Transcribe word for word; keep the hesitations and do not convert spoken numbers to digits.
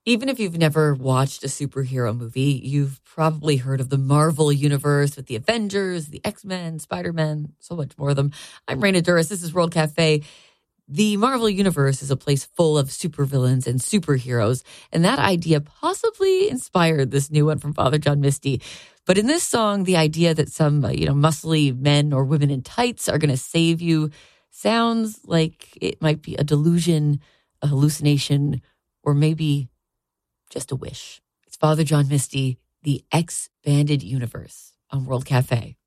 Even if you've never watched a superhero movie, you've probably heard of the Marvel Universe with the Avengers, the X-Men, Spider-Man, so much more of them. I'm Raina Duras. This is World Cafe. The Marvel Universe is a place full of supervillains and superheroes, and that idea possibly inspired this new one from Father John Misty. But in this song, the idea that some, uh, you know, muscly men or women in tights are going to save you sounds like it might be a delusion, a hallucination, or maybe just a wish. It's Father John Misty, The Expanded Universe on World Cafe.